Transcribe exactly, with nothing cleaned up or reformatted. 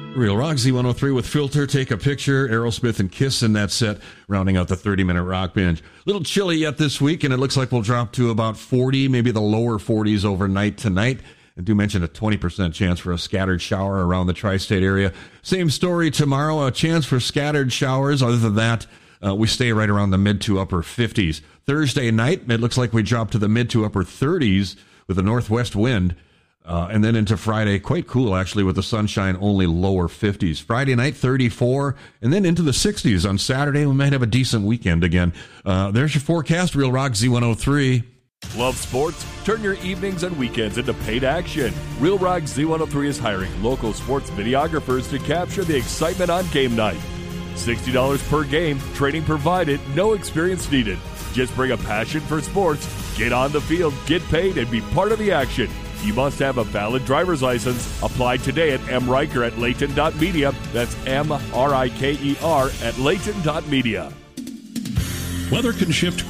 Real Rock Z one oh three with Filter, Take a Picture, Aerosmith and Kiss in that set, rounding out the thirty-minute rock binge. A little chilly yet this week, and it looks like we'll drop to about forty, maybe the lower forties overnight tonight. I do mention a twenty percent chance for a scattered shower around the tri-state area. Same story tomorrow, a chance for scattered showers. Other than that, uh, we stay right around the mid to upper fifties. Thursday night, it looks like we drop to the mid to upper thirties with a northwest wind. Uh, and then into Friday, quite cool, actually, with the sunshine, only lower fifties. Friday night, thirty-four, and then into the sixties. On Saturday, we might have a decent weekend again. Uh, there's your forecast, Real Rock Z one oh three. Love sports? Turn your evenings and weekends into paid action. Real Rock Z one oh three is hiring local sports videographers to capture the excitement on game night. sixty dollars per game, training provided, no experience needed. Just bring a passion for sports, get on the field, get paid, and be part of the action. You must have a valid driver's license. Apply today at M. Riker at Layton dot media. That's M R I K E R at Layton dot media. Weather can shift